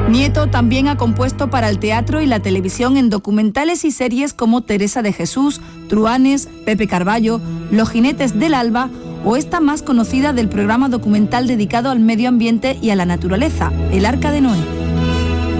Nieto también ha compuesto para el teatro y la televisión en documentales y series como Teresa de Jesús, Truanes, Pepe Carballo, Los jinetes del alba o esta más conocida del programa documental dedicado al medio ambiente y a la naturaleza, El Arca de Noé.